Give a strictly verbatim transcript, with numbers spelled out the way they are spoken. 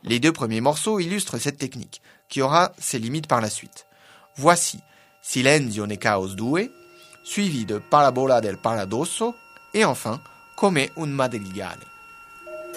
Les deux premiers morceaux illustrent cette technique, qui aura ses limites par la suite. Voici Silenzio nei Caos deux, suivi de Parabola del Paradosso, et enfin Come un madrigale.